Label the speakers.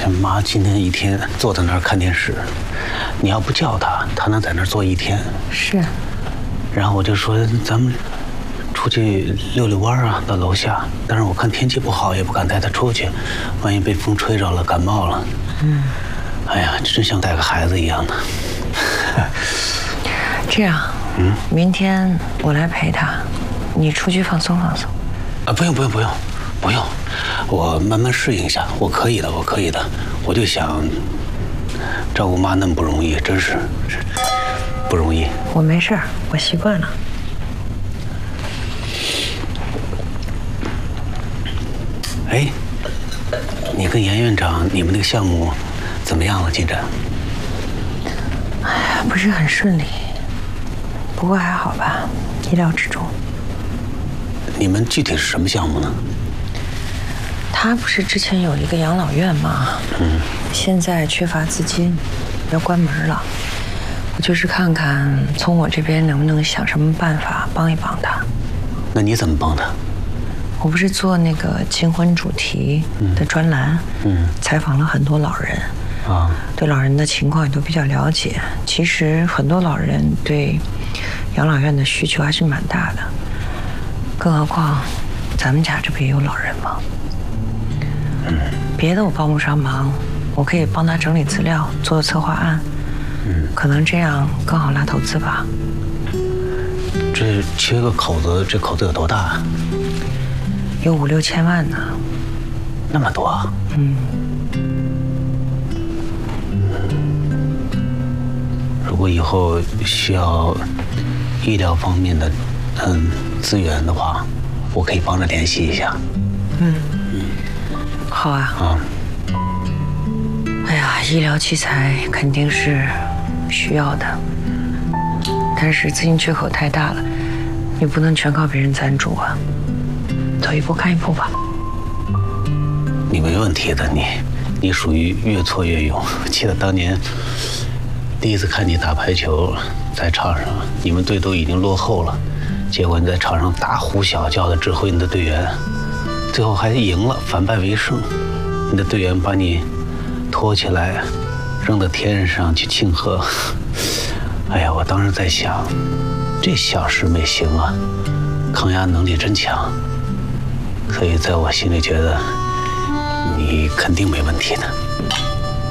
Speaker 1: 这妈今天一天坐在那儿看电视，你要不叫她，她能在那儿坐一天。
Speaker 2: 是。
Speaker 1: 然后我就说咱们出去溜溜弯啊，到楼下。但是我看天气不好，也不敢带她出去，万一被风吹着了，感冒了。哎呀，真像带个孩子一样的。
Speaker 2: 这样，明天我来陪她，你出去放松放松。
Speaker 1: 不用，我慢慢适应一下，我可以的。我就想照顾妈那么不容易，真是不容易。
Speaker 2: 我没事儿，我习惯了。
Speaker 1: 哎，你跟严院长，你们那个项目怎么样了？进展？
Speaker 2: 哎呀，不是很顺利，不过还好吧，意料之中。
Speaker 1: 你们具体是什么项目呢？
Speaker 2: 他不是之前有一个养老院吗？现在缺乏资金，要关门了。我就是看看从我这边能不能想什么办法帮一帮他。
Speaker 1: 那你怎么帮他？
Speaker 2: 我不是做那个金婚主题的专栏，采访了很多老人，对老人的情况也都比较了解。其实很多老人对养老院的需求还是蛮大的，更何况咱们家这不也有老人吗？别的我帮不上忙，我可以帮他整理资料，做策划案，可能这样更好拉投资吧。
Speaker 1: 这缺个口子，这口子有多大啊？
Speaker 2: 有5、6千万呢。
Speaker 1: 那么多啊？如果以后需要医疗方面的资源的话，我可以帮着联系一下。
Speaker 2: 好啊。哎呀，医疗器材肯定是需要的，但是资金缺口太大了，你不能全靠别人赞助啊。走一步看一步吧。
Speaker 1: 你没问题的，你属于越挫越勇。我记得当年第一次看你打排球，在场上，你们队都已经落后了，结果你在场上大呼小叫的指挥你的队员，最后还赢了，反败为胜。你的队员把你拖起来，扔到天上去庆贺。哎呀，我当时在想，这小师妹行啊，抗压能力真强。所以在我心里觉得，你肯定没问题的。